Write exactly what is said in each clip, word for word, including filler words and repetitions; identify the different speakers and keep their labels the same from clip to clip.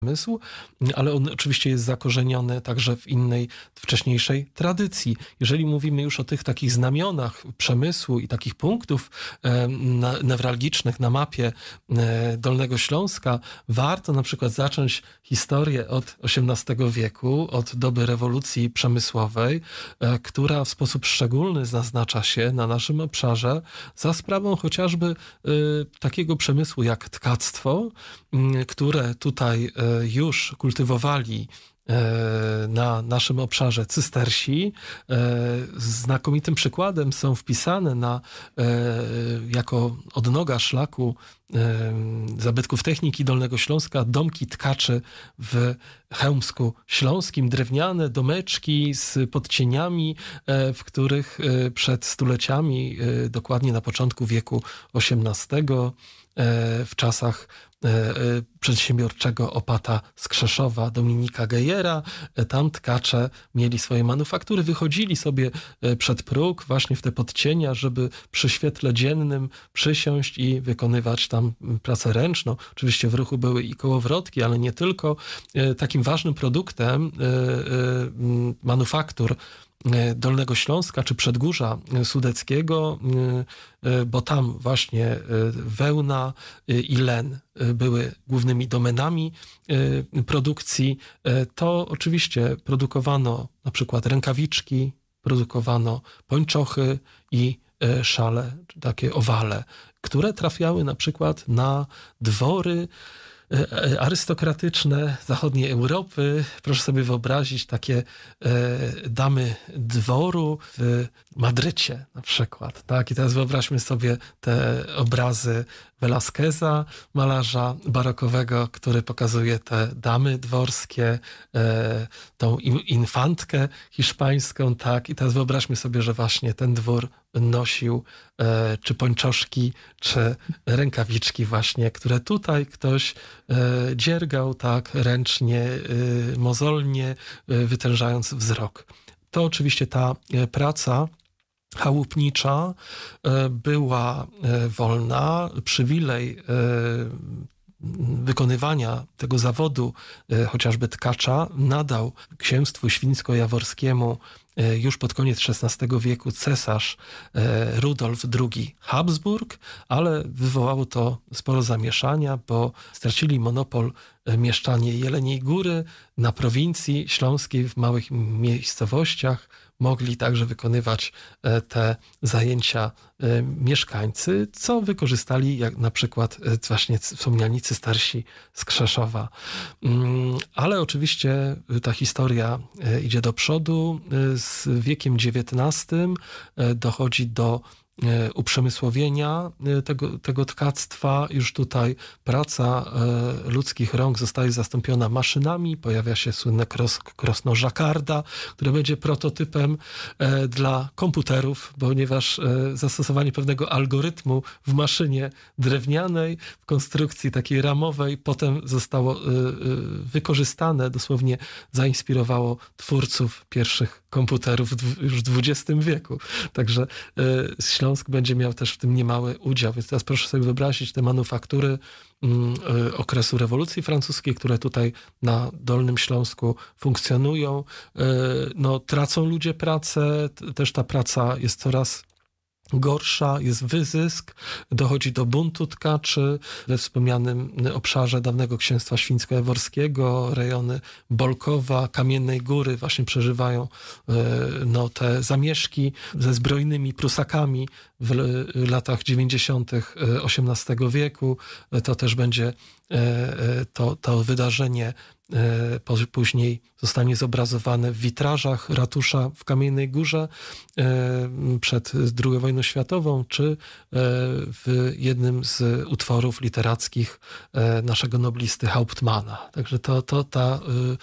Speaker 1: przemysł, ale on oczywiście jest zakorzeniony także w innej, wcześniejszej tradycji. Jeżeli mówimy już o tych takich znamionach przemysłu i takich punktów e, na, newralgicznych na mapie e, Dolnego Śląska, warto na przykład zacząć historię od osiemnastego wieku, od doby rewolucji przemysłowej, e, która w sposób szczególny zaznacza się na naszym obszarze za sprawą chociażby e, takiego przemysłu jak tkactwo, m, które tutaj e, już kultywowali na naszym obszarze cystersi. Znakomitym przykładem są wpisane na, jako odnoga szlaku zabytków techniki Dolnego Śląska domki tkaczy w Chełmsku Śląskim, drewniane domeczki z podcieniami, w których przed stuleciami, dokładnie na początku wieku osiemnastego, w czasach przedsiębiorczego opata z Krzeszowa Dominika Gejera, tam tkacze mieli swoje manufaktury, wychodzili sobie przed próg właśnie w te podcienia, żeby przy świetle dziennym przysiąść i wykonywać tam pracę ręczną. Oczywiście w ruchu były i kołowrotki, ale nie tylko. Takim ważnym produktem manufaktur Dolnego Śląska czy Przedgórza Sudeckiego, bo tam właśnie wełna i len były głównymi domenami produkcji. To oczywiście produkowano na przykład rękawiczki, produkowano pończochy i szale, takie owale, które trafiały na przykład na dwory arystokratyczne zachodniej Europy. Proszę sobie wyobrazić takie e, damy dworu w Madrycie na przykład. Tak? I teraz wyobraźmy sobie te obrazy Velázqueza, malarza barokowego, który pokazuje te damy dworskie, e, tą infantkę hiszpańską, tak? I teraz wyobraźmy sobie, że właśnie ten dwór nosił e, czy pończoszki, czy rękawiczki właśnie, które tutaj ktoś e, dziergał tak ręcznie, e, mozolnie, e, wytężając wzrok. To oczywiście ta e, praca chałupnicza była wolna. Przywilej wykonywania tego zawodu, chociażby tkacza, nadał księstwu świńsko-jaworskiemu już pod koniec szesnastego wieku cesarz Rudolf drugi Habsburg, ale wywołało to sporo zamieszania, bo stracili monopol mieszczanie Jeleniej Góry. Na prowincji śląskiej, w małych miejscowościach mogli także wykonywać te zajęcia mieszkańcy, co wykorzystali jak na przykład właśnie wspomniani cystersi z Krzeszowa. Ale oczywiście ta historia idzie do przodu. Z wiekiem dziewiętnastym dochodzi do uprzemysłowienia tego, tego tkactwa. Już tutaj praca ludzkich rąk zostaje zastąpiona maszynami. Pojawia się słynne kros, krosno Jacquarda, które będzie prototypem dla komputerów, ponieważ zastosowanie pewnego algorytmu w maszynie drewnianej, w konstrukcji takiej ramowej, potem zostało wykorzystane, dosłownie zainspirowało twórców pierwszych komputerów już w dwudziestym wieku. Także Śląsk będzie miał też w tym niemały udział. Więc teraz proszę sobie wyobrazić te manufaktury mm, okresu rewolucji francuskiej, które tutaj na Dolnym Śląsku funkcjonują. No, tracą ludzie pracę, też ta praca jest coraz gorsza, jest wyzysk, dochodzi do buntu tkaczy we wspomnianym obszarze dawnego księstwa świńsko-jaworskiego, rejony Bolkowa, Kamiennej Góry właśnie przeżywają no, te zamieszki ze zbrojnymi Prusakami w latach dziewięćdziesiątych osiemnastego wieku. To też będzie to, to wydarzenie później zostanie zobrazowane w witrażach ratusza w Kamiennej Górze przed drugą wojną światową, czy w jednym z utworów literackich naszego noblisty Hauptmana. Także to, to ta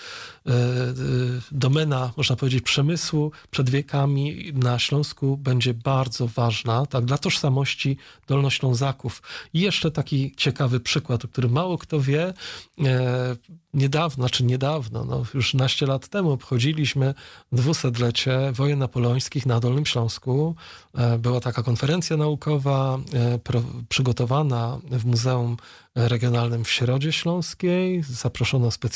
Speaker 1: domena, można powiedzieć, przemysłu przed wiekami na Śląsku będzie bardzo ważna, tak, dla tożsamości Dolnoślązaków. I jeszcze taki ciekawy przykład, o którym mało kto wie. Niedawno, znaczy niedawno, no już naście lat temu obchodziliśmy dwusetlecie wojen napoleońskich na Dolnym Śląsku. Była taka konferencja naukowa pro, przygotowana w Muzeum Regionalnym w Środzie Śląskiej. Zaproszono specjalistów